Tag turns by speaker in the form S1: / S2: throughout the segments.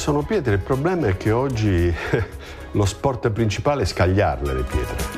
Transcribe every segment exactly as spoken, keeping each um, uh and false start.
S1: sono pietre, il problema è che oggi lo sport principale è scagliarle le pietre.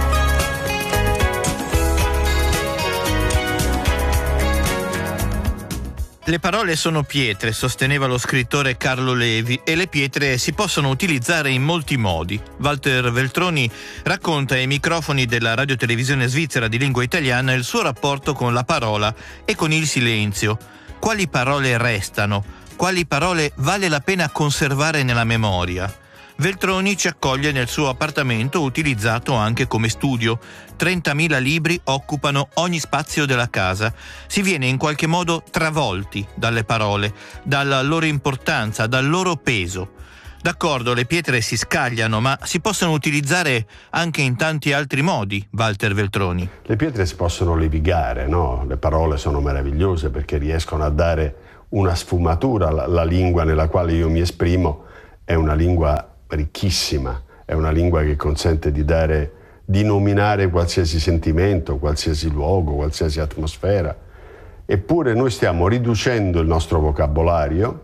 S2: Le parole sono pietre, sosteneva lo scrittore Carlo Levi, e le pietre si possono utilizzare in molti modi. Walter Veltroni racconta ai microfoni della radiotelevisione svizzera di lingua italiana il suo rapporto con la parola e con il silenzio. Quali parole restano? Quali parole vale la pena conservare nella memoria? Veltroni ci accoglie nel suo appartamento, utilizzato anche come studio. trentamila libri occupano ogni spazio della casa. Si viene in qualche modo travolti dalle parole, dalla loro importanza, dal loro peso. D'accordo, le pietre si scagliano, ma si possono utilizzare anche in tanti altri modi, Walter Veltroni.
S1: Le pietre si possono levigare, no? Le parole sono meravigliose perché riescono a dare una sfumatura. La, la lingua nella quale io mi esprimo è una lingua ricchissima, è una lingua che consente di dare, di nominare qualsiasi sentimento, qualsiasi luogo, qualsiasi atmosfera. Eppure noi stiamo riducendo il nostro vocabolario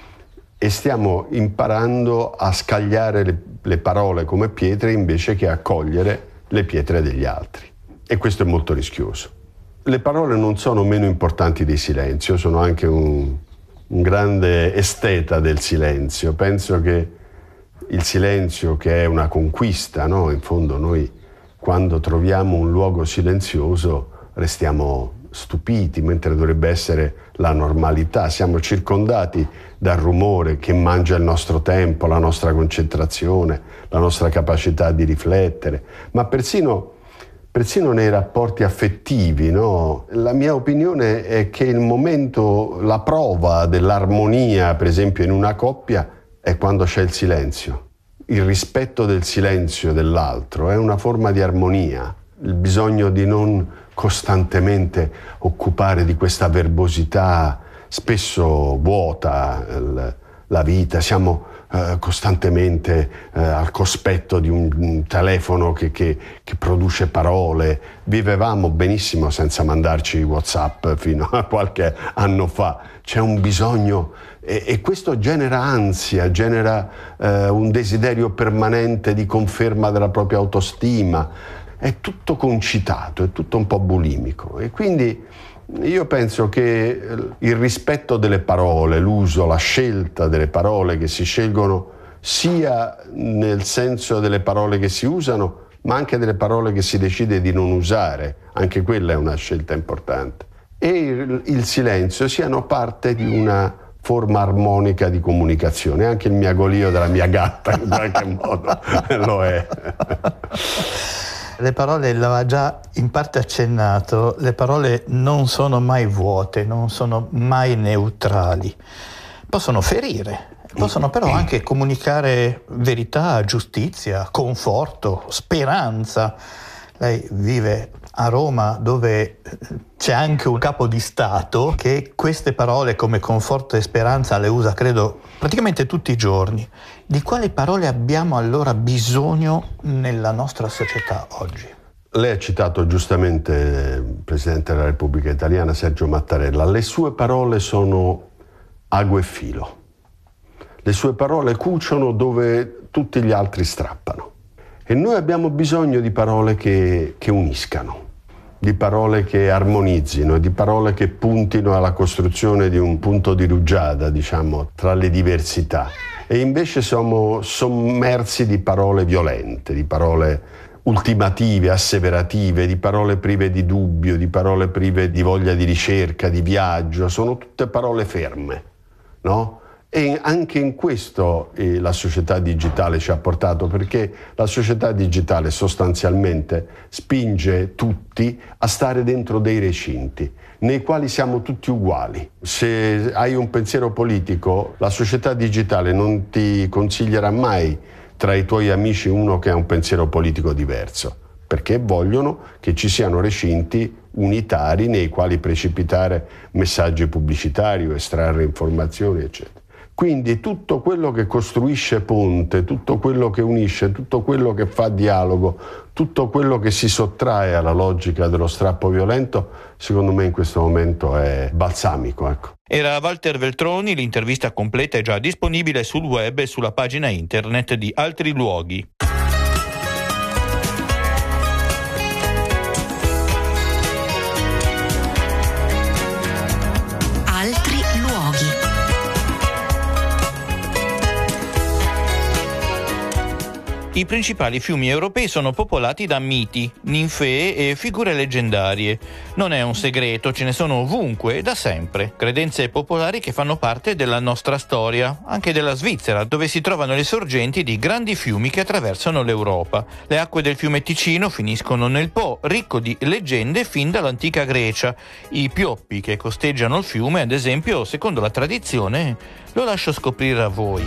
S1: e stiamo imparando a scagliare le, le parole come pietre invece che a cogliere le pietre degli altri. E questo è molto rischioso. Le parole non sono meno importanti del silenzio, sono anche un, un grande esteta del silenzio. Penso che il silenzio, che è una conquista, no? In fondo noi quando troviamo un luogo silenzioso restiamo stupiti, mentre dovrebbe essere la normalità. Siamo circondati dal rumore che mangia il nostro tempo, la nostra concentrazione, la nostra capacità di riflettere, ma persino, persino nei rapporti affettivi, no? La mia opinione è che il momento, la prova dell'armonia, per esempio in una coppia, è quando c'è il silenzio. Il rispetto del silenzio dell'altro è una forma di armonia. Il bisogno di non costantemente occupare di questa verbosità spesso vuota il, la vita. Siamo eh, costantemente eh, al cospetto di un, un telefono che, che, che produce parole. Vivevamo benissimo senza mandarci WhatsApp fino a qualche anno fa. C'è un bisogno e, e questo genera ansia, genera eh, un desiderio permanente di conferma della propria autostima. È tutto concitato, è tutto un po' bulimico e quindi io penso che il rispetto delle parole, l'uso, la scelta delle parole che si scelgono sia nel senso delle parole che si usano, ma anche delle parole che si decide di non usare, anche quella è una scelta importante. E il, il silenzio siano parte di una forma armonica di comunicazione. Anche il miagolio della mia gatta in qualche modo lo è.
S2: Le parole, l'aveva già in parte accennato, le parole non sono mai vuote, non sono mai neutrali. Possono ferire, possono però anche comunicare verità, giustizia, conforto, speranza. Lei vive a Roma, dove c'è anche un capo di Stato che queste parole come conforto e speranza le usa, credo, praticamente tutti i giorni. Di quali parole abbiamo allora bisogno nella nostra società oggi?
S1: Lei ha citato giustamente il Presidente della Repubblica Italiana, Sergio Mattarella. Le sue parole sono ago e filo. Le sue parole cuciono dove tutti gli altri strappano. E noi abbiamo bisogno di parole che, che uniscano, di parole che armonizzino, di parole che puntino alla costruzione di un punto di rugiada, diciamo, tra le diversità. E invece siamo sommersi di parole violente, di parole ultimative, asseverative, di parole prive di dubbio, di parole prive di voglia di ricerca, di viaggio. Sono tutte parole ferme, no? E anche in questo eh, la società digitale ci ha portato, perché la società digitale sostanzialmente spinge tutti a stare dentro dei recinti nei quali siamo tutti uguali. Se hai un pensiero politico, la società digitale non ti consiglierà mai tra i tuoi amici uno che ha un pensiero politico diverso, perché vogliono che ci siano recinti unitari nei quali precipitare messaggi pubblicitari o estrarre informazioni, eccetera. Quindi tutto quello che costruisce ponte, tutto quello che unisce, tutto quello che fa dialogo, tutto quello che si sottrae alla logica dello strappo violento, secondo me in questo momento è balsamico. Ecco.
S2: Era Walter Veltroni, l'intervista completa è già disponibile sul web e sulla pagina internet di Altri Luoghi.
S3: Altri Luoghi.
S2: I principali fiumi europei sono popolati da miti, ninfee e figure leggendarie. Non è un segreto, ce ne sono ovunque, da sempre. Credenze popolari che fanno parte della nostra storia, anche della Svizzera, dove si trovano le sorgenti di grandi fiumi che attraversano l'Europa. Le acque del fiume Ticino finiscono nel Po, ricco di leggende fin dall'antica Grecia. I pioppi che costeggiano il fiume, ad esempio, secondo la tradizione, lo lascio scoprire a voi.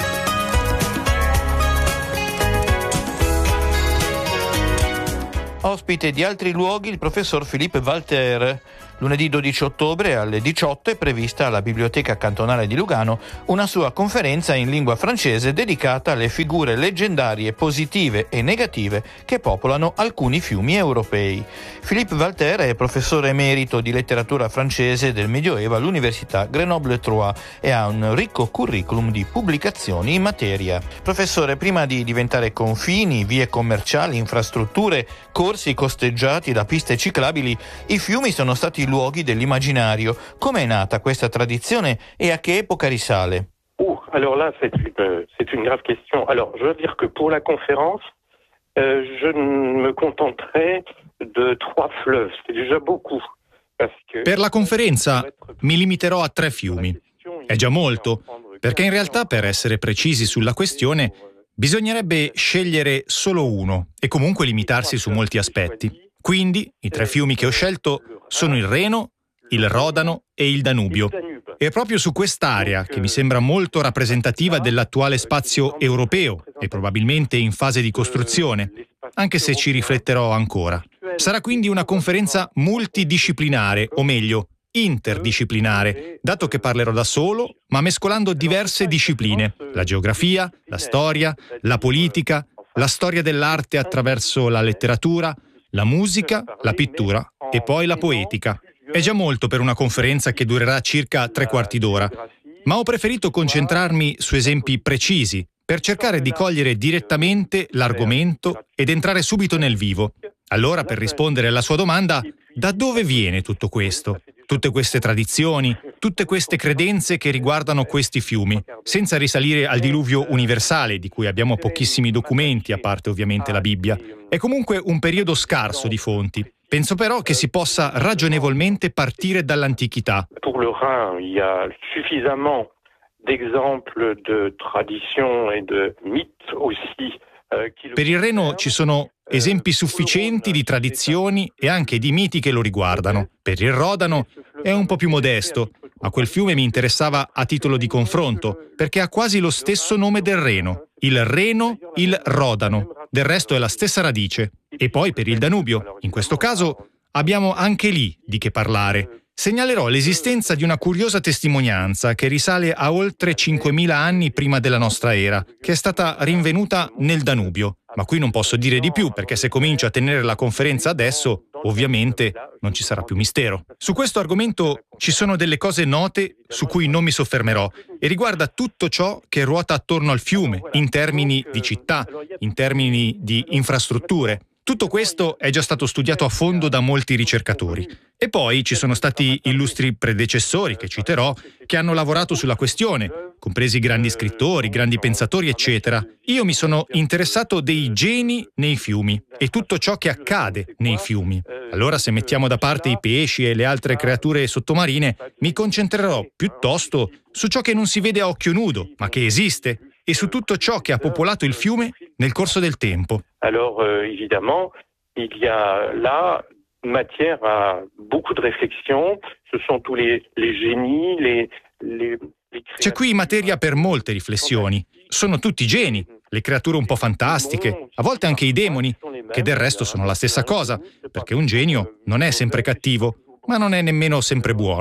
S2: Ospite di Altri Luoghi il professor Philippe Walter. Lunedì dodici ottobre alle diciotto è prevista alla Biblioteca Cantonale di Lugano una sua conferenza in lingua francese dedicata alle figure leggendarie positive e negative che popolano alcuni fiumi europei. Philippe Walter è professore emerito di letteratura francese del Medioevo all'Università Grenoble-Troyes e ha un ricco curriculum di pubblicazioni in materia. Professore, prima di diventare confini, vie commerciali, infrastrutture, corsi costeggiati da piste ciclabili, i fiumi sono stati luoghi dell'immaginario. Come è nata questa tradizione e a che epoca risale?
S4: Oh, alors là, c'est une, c'est une grave question. Alors, je veux dire que pour la conférence, euh, je me contenterai de trois fleuves. C'est déjà beaucoup. Parce que
S5: per la conferenza mi limiterò a tre fiumi. È già molto, perché in realtà, per essere precisi sulla questione, bisognerebbe scegliere solo uno e comunque limitarsi su molti aspetti. Quindi, i tre fiumi che ho scelto sono il Reno, il Rodano e il Danubio. E proprio su quest'area, che mi sembra molto rappresentativa dell'attuale spazio europeo e probabilmente in fase di costruzione, anche se ci rifletterò ancora. Sarà quindi una conferenza multidisciplinare, o meglio, interdisciplinare, dato che parlerò da solo, ma mescolando diverse discipline: la geografia, la storia, la politica, la storia dell'arte attraverso la letteratura, la musica, la pittura e poi la poetica. È già molto per una conferenza che durerà circa tre quarti d'ora, ma ho preferito concentrarmi su esempi precisi per cercare di cogliere direttamente l'argomento ed entrare subito nel vivo. Allora, per rispondere alla sua domanda, da dove viene tutto questo? Tutte queste tradizioni, tutte queste credenze che riguardano questi fiumi, senza risalire al diluvio universale, di cui abbiamo pochissimi documenti, a parte ovviamente la Bibbia. È comunque un periodo scarso di fonti. Penso però che si possa ragionevolmente partire dall'antichità.
S4: Pour le Rhin, il y a suffisamment d'exemples de traditions et de mythes aussi.
S5: Per il Reno ci sono esempi sufficienti di tradizioni e anche di miti che lo riguardano. Per il Rodano è un po' più modesto, ma quel fiume mi interessava a titolo di confronto, perché ha quasi lo stesso nome del Reno. Il Reno, il Rodano. Del resto è la stessa radice. E poi per il Danubio. In questo caso abbiamo anche lì di che parlare. Segnalerò l'esistenza di una curiosa testimonianza che risale a oltre cinquemila anni prima della nostra era, che è stata rinvenuta nel Danubio. Ma qui non posso dire di più, perché se comincio a tenere la conferenza adesso, ovviamente non ci sarà più mistero. Su questo argomento ci sono delle cose note su cui non mi soffermerò e riguarda tutto ciò che ruota attorno al fiume, in termini di città, in termini di infrastrutture. Tutto questo è già stato studiato a fondo da molti ricercatori. E poi ci sono stati illustri predecessori, che citerò, che hanno lavorato sulla questione, compresi grandi scrittori, grandi pensatori, eccetera. Io mi sono interessato dei geni nei fiumi e tutto ciò che accade nei fiumi. Allora, se mettiamo da parte i pesci e le altre creature sottomarine, mi concentrerò piuttosto su ciò che non si vede a occhio nudo, ma che esiste, e su tutto ciò che ha popolato il fiume nel corso del tempo.
S4: Alors, euh, évidemment, il y a là matière à beaucoup de réflexion. Ce sont tous les, les génies, les, les, les
S5: C'è qui materia per molte riflessioni. Sono tutti geni, le creature un po' fantastiche, a volte anche i demoni, che del resto sono la stessa cosa, perché un genio non è sempre cattivo, ma non è nemmeno sempre buono.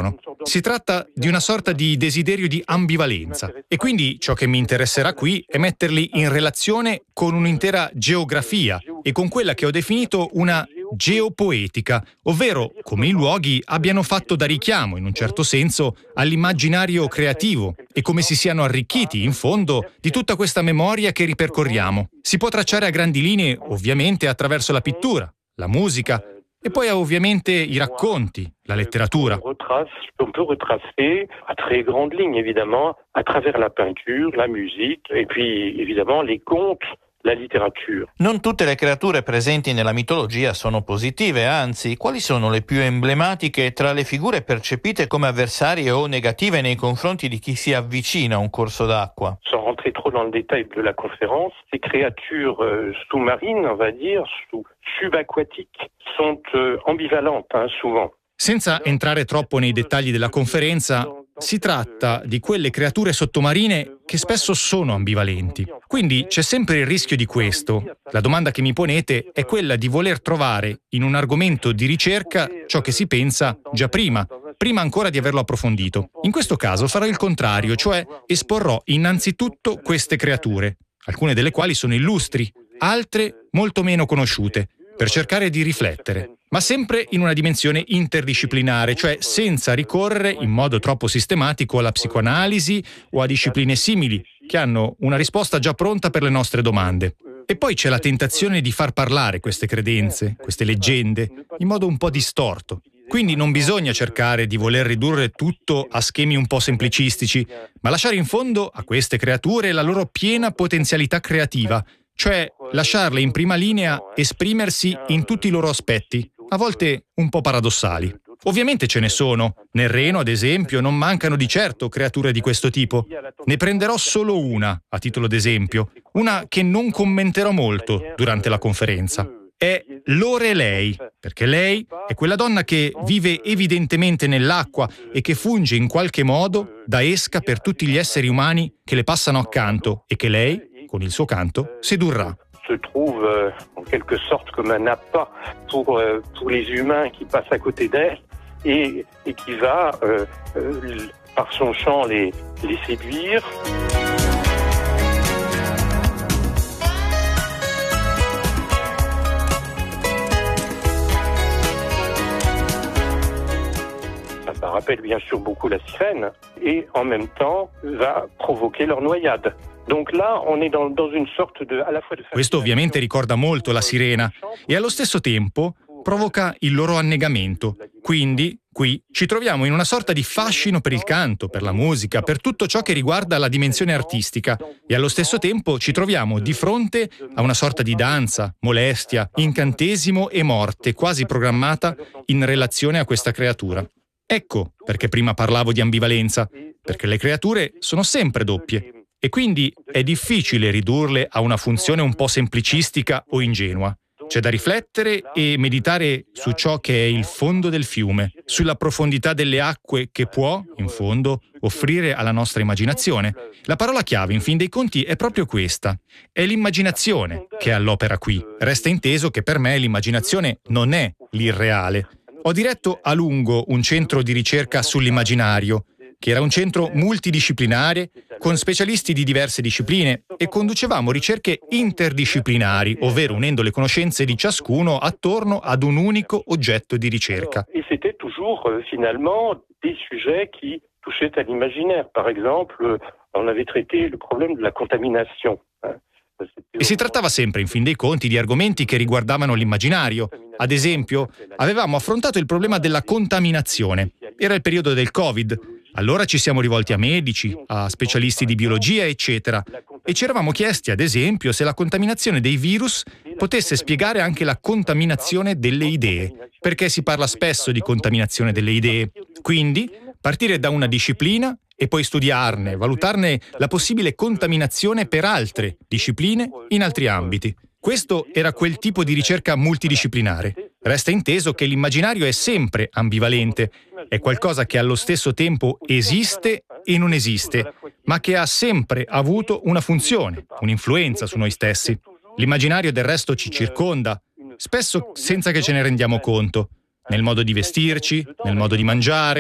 S5: Si tratta di una sorta di desiderio di ambivalenza e quindi ciò che mi interesserà qui è metterli in relazione con un'intera geografia e con quella che ho definito una geopoetica, ovvero come i luoghi abbiano fatto da richiamo, in un certo senso, all'immaginario creativo e come si siano arricchiti, in fondo, di tutta questa memoria che ripercorriamo. Si può tracciare a grandi linee, ovviamente, attraverso la pittura, la musica, e poi ovviamente i racconti, la letteratura.
S4: On peut retracer à très grandes lignes, évidemment, à travers la peinture, la musique, et puis évidemment les contes, la letteratura.
S2: Non tutte le creature presenti nella mitologia sono positive, anzi, quali sono le più emblematiche tra le figure percepite come avversarie o negative nei confronti di chi si avvicina a un corso d'acqua?
S4: Sans rentrer trop dans le détail de la conférence, ces créatures euh, sous-marines, on va dire, sous, subaquatiques, sont euh, ambivalentes, hein, souvent.
S5: Senza entrare troppo nei dettagli della conferenza, si tratta di quelle creature sottomarine che spesso sono ambivalenti. Quindi c'è sempre il rischio di questo. La domanda che mi ponete è quella di voler trovare in un argomento di ricerca ciò che si pensa già prima, prima ancora di averlo approfondito. In questo caso farò il contrario, cioè esporrò innanzitutto queste creature, alcune delle quali sono illustri, altre molto meno conosciute, per cercare di riflettere, ma sempre in una dimensione interdisciplinare, cioè senza ricorrere in modo troppo sistematico alla psicoanalisi o a discipline simili, che hanno una risposta già pronta per le nostre domande. E poi c'è la tentazione di far parlare queste credenze, queste leggende, in modo un po' distorto. Quindi non bisogna cercare di voler ridurre tutto a schemi un po' semplicistici, ma lasciare in fondo a queste creature la loro piena potenzialità creativa, cioè lasciarle in prima linea esprimersi in tutti i loro aspetti, a volte un po' paradossali. Ovviamente ce ne sono. Nel Reno, ad esempio, non mancano di certo creature di questo tipo. Ne prenderò solo una, a titolo d'esempio, una che non commenterò molto durante la conferenza. È Lorelei, perché lei è quella donna che vive evidentemente nell'acqua e che funge in qualche modo da esca per tutti gli esseri umani che le passano accanto e che lei, con il suo canto, sedurrà.
S4: Se trouve euh, en quelque sorte comme un appât pour, euh, pour les humains qui passent à côté d'elle et, et qui va, euh, euh, par son chant, les, les séduire. Ça rappelle bien sûr beaucoup la sirène et en même temps va provoquer leur noyade. Donc là, on est dans, dans une sorte de, à la fois de...
S5: Questo ovviamente ricorda molto la sirena e allo stesso tempo provoca il loro annegamento. Quindi, qui ci troviamo in una sorta di fascino per il canto, per la musica, per tutto ciò che riguarda la dimensione artistica e allo stesso tempo ci troviamo di fronte a una sorta di danza, molestia, incantesimo e morte quasi programmata in relazione a questa creatura. Ecco perché prima parlavo di ambivalenza, perché le creature sono sempre doppie. E quindi è difficile ridurle a una funzione un po' semplicistica o ingenua. C'è da riflettere e meditare su ciò che è il fondo del fiume, sulla profondità delle acque che può, in fondo, offrire alla nostra immaginazione. La parola chiave, in fin dei conti, è proprio questa. È l'immaginazione che è all'opera qui. Resta inteso che per me l'immaginazione non è l'irreale. Ho diretto a lungo un centro di ricerca sull'immaginario, che era un centro multidisciplinare con specialisti di diverse discipline e conducevamo ricerche interdisciplinari, ovvero unendo le conoscenze di ciascuno attorno ad un unico oggetto di ricerca.
S4: Et c'était toujours euh, finalement des sujets qui touchaient à l'imaginaire. Par exemple, on avait traité le problème de la contamination.
S5: E si trattava sempre, in fin dei conti, di argomenti che riguardavano l'immaginario. Ad esempio, avevamo affrontato il problema della contaminazione. Era il periodo del Covid. Allora ci siamo rivolti a medici, a specialisti di biologia, eccetera. E ci eravamo chiesti, ad esempio, se la contaminazione dei virus potesse spiegare anche la contaminazione delle idee, perché si parla spesso di contaminazione delle idee. Quindi, partire da una disciplina e poi studiarne, valutarne la possibile contaminazione per altre discipline in altri ambiti. Questo era quel tipo di ricerca multidisciplinare. Resta inteso che l'immaginario è sempre ambivalente, è qualcosa che allo stesso tempo esiste e non esiste, ma che ha sempre avuto una funzione, un'influenza su noi stessi. L'immaginario del resto ci circonda, spesso senza che ce ne rendiamo conto, nel modo di vestirci, nel modo di mangiare,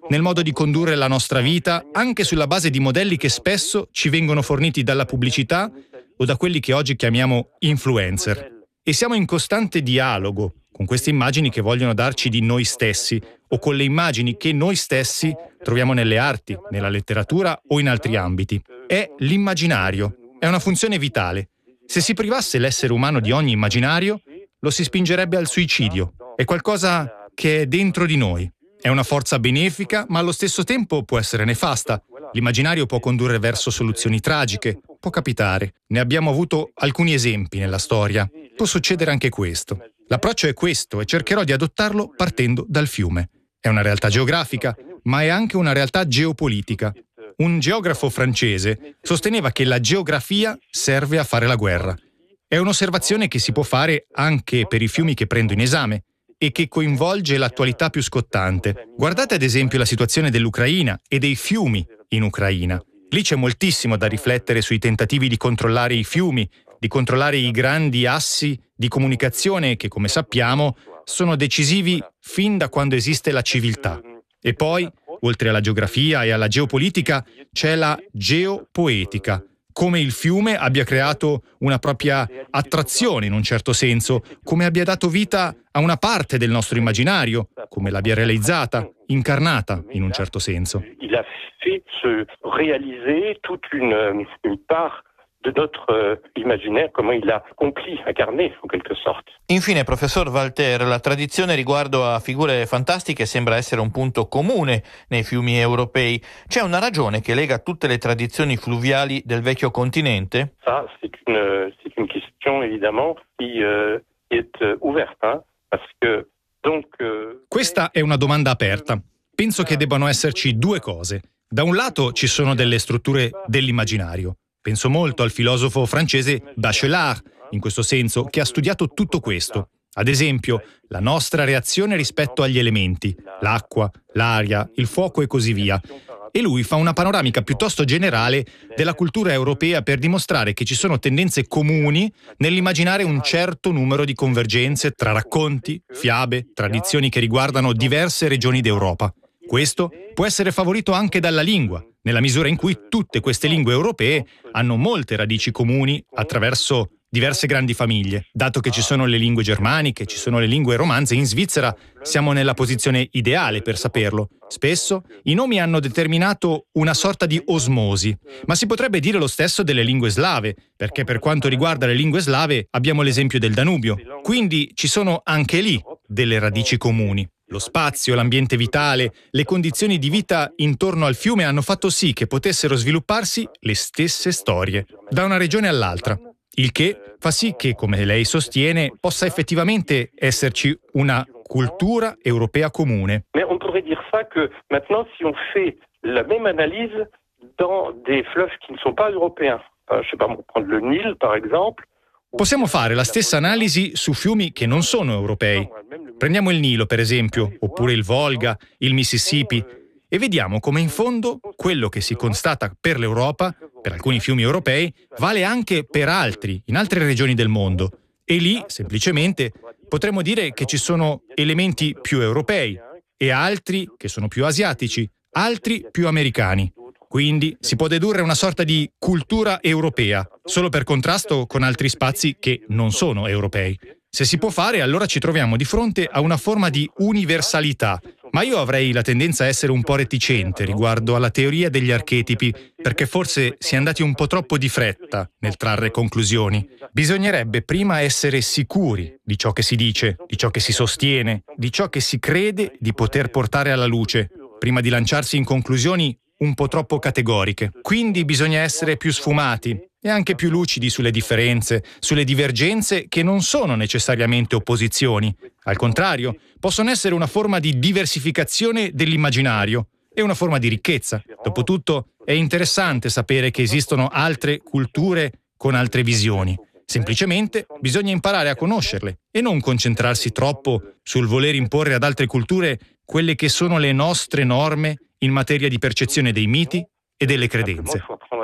S5: nel modo di condurre la nostra vita, anche sulla base di modelli che spesso ci vengono forniti dalla pubblicità o da quelli che oggi chiamiamo influencer. E siamo in costante dialogo con queste immagini che vogliono darci di noi stessi o con le immagini che noi stessi troviamo nelle arti, nella letteratura o in altri ambiti. È l'immaginario, è una funzione vitale. Se si privasse l'essere umano di ogni immaginario, lo si spingerebbe al suicidio. È qualcosa che è dentro di noi. È una forza benefica, ma allo stesso tempo può essere nefasta. L'immaginario può condurre verso soluzioni tragiche. Può capitare. Ne abbiamo avuto alcuni esempi nella storia. Può succedere anche questo. L'approccio è questo e cercherò di adottarlo partendo dal fiume. È una realtà geografica, ma è anche una realtà geopolitica. Un geografo francese sosteneva che la geografia serve a fare la guerra. È un'osservazione che si può fare anche per i fiumi che prendo in esame e che coinvolge l'attualità più scottante. Guardate ad esempio la situazione dell'Ucraina e dei fiumi in Ucraina. Lì c'è moltissimo da riflettere sui tentativi di controllare i fiumi, di controllare i grandi assi di comunicazione che, come sappiamo, sono decisivi fin da quando esiste la civiltà. E poi, oltre alla geografia e alla geopolitica, c'è la geopoetica, come il fiume abbia creato una propria attrazione in un certo senso, come abbia dato vita a una parte del nostro immaginario, come l'abbia realizzata, incarnata in un certo senso.
S4: Il a fait se réaliser toute une, une part de notre imaginaire, comment il l'a accompli, incarné en quelque sorte.
S2: Infine, professor Walter, la tradizione riguardo a figure fantastiche sembra essere un punto comune nei fiumi europei. C'è una ragione che lega tutte le tradizioni fluviali del vecchio continente?
S4: Ça, c'est une, c'est une question évidemment qui euh, est ouverte, hein, parce que donc. Euh...
S5: Questa è una domanda aperta. Penso che debbano esserci due cose. Da un lato ci sono delle strutture dell'immaginario. Penso molto al filosofo francese Bachelard, in questo senso, che ha studiato tutto questo. Ad esempio, la nostra reazione rispetto agli elementi, l'acqua, l'aria, il fuoco e così via. E lui fa una panoramica piuttosto generale della cultura europea per dimostrare che ci sono tendenze comuni nell'immaginare un certo numero di convergenze tra racconti, fiabe, tradizioni che riguardano diverse regioni d'Europa. Questo può essere favorito anche dalla lingua, nella misura in cui tutte queste lingue europee hanno molte radici comuni attraverso diverse grandi famiglie. Dato che ci sono le lingue germaniche, ci sono le lingue romanze, in Svizzera siamo nella posizione ideale per saperlo. Spesso i nomi hanno determinato una sorta di osmosi, ma si potrebbe dire lo stesso delle lingue slave, perché per quanto riguarda le lingue slave abbiamo l'esempio del Danubio. Quindi ci sono anche lì delle radici comuni. Lo spazio, l'ambiente vitale, le condizioni di vita intorno al fiume hanno fatto sì che potessero svilupparsi le stesse storie, da una regione all'altra. Il che fa sì che, come lei sostiene, possa effettivamente esserci una cultura europea comune.
S4: Mais on pourrait dire ça que maintenant, si on fait la même analyse dans des fleuves qui ne sont pas européens, euh, je sais pas, on prend le Nil par exemple.
S5: Possiamo fare la stessa analisi su fiumi che non sono europei. Prendiamo il Nilo, per esempio, oppure il Volga, il Mississippi, e vediamo come in fondo quello che si constata per l'Europa, per alcuni fiumi europei, vale anche per altri, in altre regioni del mondo. E lì, semplicemente, potremmo dire che ci sono elementi più europei e altri che sono più asiatici, altri più americani. Quindi si può dedurre una sorta di cultura europea, solo per contrasto con altri spazi che non sono europei. Se si può fare, allora ci troviamo di fronte a una forma di universalità. Ma io avrei la tendenza a essere un po' reticente riguardo alla teoria degli archetipi, perché forse si è andati un po' troppo di fretta nel trarre conclusioni. Bisognerebbe prima essere sicuri di ciò che si dice, di ciò che si sostiene, di ciò che si crede di poter portare alla luce, prima di lanciarsi in conclusioni un po' troppo categoriche. Quindi bisogna essere più sfumati e anche più lucidi sulle differenze, sulle divergenze che non sono necessariamente opposizioni. Al contrario, possono essere una forma di diversificazione dell'immaginario e una forma di ricchezza. Dopotutto, è interessante sapere che esistono altre culture con altre visioni. Semplicemente bisogna imparare a conoscerle e non concentrarsi troppo sul voler imporre ad altre culture quelle che sono le nostre norme in materia di percezione dei miti e delle credenze.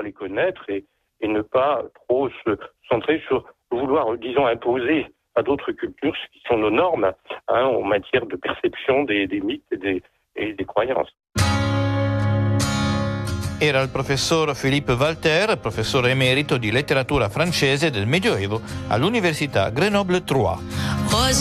S4: Et ne pas trop se centrer sur vouloir, disons, imposer à d'autres cultures ce qui sont nos normes hein, en matière de perception des, des mythes et des, et des croyances.
S2: Era il professor Philippe Walter, professore emerito di letteratura francese del Medioevo all'Università Grenoble-Troyes.